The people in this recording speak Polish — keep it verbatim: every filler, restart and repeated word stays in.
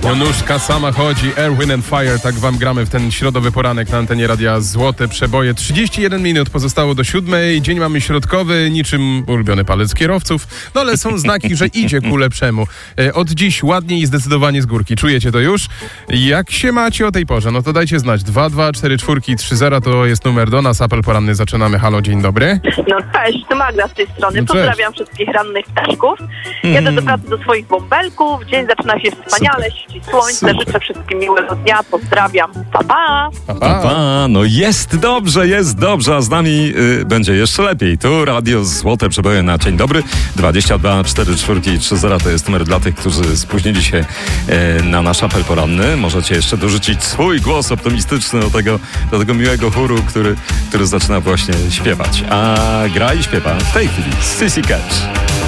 No nóżka sama chodzi, Air, Wind and Fire, tak wam gramy w ten środowy poranek na antenie Radia Złote Przeboje. trzydzieści jeden minut pozostało do siódmej, dzień mamy środkowy, niczym ulubiony palec kierowców, no ale są znaki, że idzie ku lepszemu. E, od dziś ładniej i zdecydowanie z górki, czujecie to już? Jak się macie o tej porze? No to dajcie znać, dwa dwa cztery cztery trzy zero to jest numer do nas, apel poranny, zaczynamy. Halo, dzień dobry. No cześć, to Magda z tej strony. No Pozdrawiam wszystkich rannych ptaszków. Jadę do pracy do swoich bąbelków. Dzień zaczyna się wspaniale, świeci słońce. Super. Życzę wszystkim miłego dnia. Pozdrawiam. Pa, pa. Pa, pa. Pa, no jest dobrze, jest dobrze, a z nami y, będzie jeszcze lepiej. Tu Radio Złote Przeboje na dzień dobry. dwadzieścia dwa cztery cztery trzy zero to jest numer dla tych, którzy spóźnili się y, na nasz apel poranny. Możecie jeszcze dorzucić swój głos optymistyczny do tego, do tego miłego chóru, który, który zaczyna właśnie śpiewać. A gra i śpiewa w tej chwili Sissy Catch.